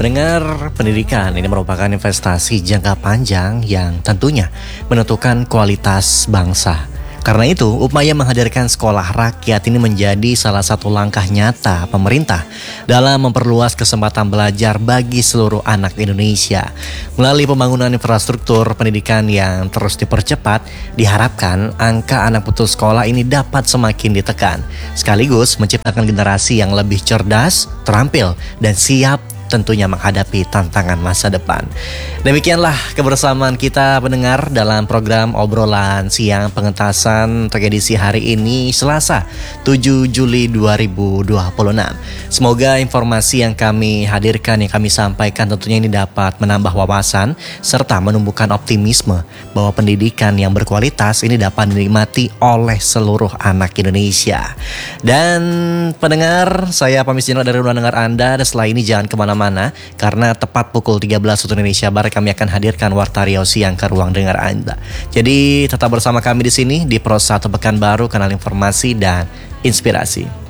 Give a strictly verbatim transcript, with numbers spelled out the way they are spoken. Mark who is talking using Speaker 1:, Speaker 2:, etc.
Speaker 1: Pendengar, pendidikan ini merupakan investasi jangka panjang yang tentunya menentukan kualitas bangsa. Karena itu, upaya menghadirkan sekolah rakyat ini menjadi salah satu langkah nyata pemerintah dalam memperluas kesempatan belajar bagi seluruh anak Indonesia. Melalui pembangunan infrastruktur pendidikan yang terus dipercepat, diharapkan angka anak putus sekolah ini dapat semakin ditekan, sekaligus menciptakan generasi yang lebih cerdas, terampil, dan siap tentunya menghadapi tantangan masa depan. Demikianlah kebersamaan kita pendengar dalam program obrolan siang pengentasan edisi hari ini Selasa tujuh Juli dua ribu dua puluh enam. Semoga informasi yang kami hadirkan, yang kami sampaikan tentunya ini dapat menambah wawasan serta menumbuhkan optimisme bahwa pendidikan yang berkualitas ini dapat dinikmati oleh seluruh anak Indonesia. Dan pendengar, saya pamit dari ruang dengar Anda, dan setelah ini jangan kemana-mana mana karena tepat pukul tiga belas waktu Indonesia Barat kami akan hadirkan Warta Riau Siang ke ruang dengar Anda. Jadi tetap bersama kami di sini di Pro satu Pekanbaru, kanal informasi dan inspirasi.